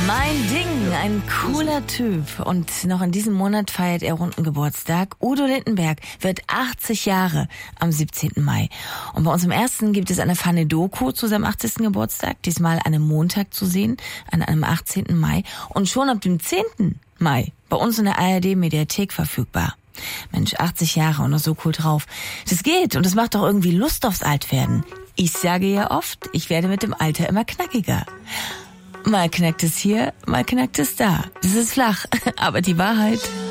Mein Ding, ein cooler Typ. Und noch in diesem Monat feiert er runden Geburtstag. Udo Lindenberg wird 80 Jahre am 17. Mai. Und bei uns im Ersten gibt es eine Pfanne-Doku zu seinem 80. Geburtstag. Diesmal an einem Montag zu sehen, an einem 18. Mai. Und schon ab dem 10. Mai bei uns in der ARD-Mediathek verfügbar. Mensch, 80 Jahre und noch so cool drauf. Das geht und das macht doch irgendwie Lust aufs Altwerden. Ich sage ja oft, ich werde mit dem Alter immer knackiger. Mal knackt es hier, mal knackt es da. Das ist flach, aber die Wahrheit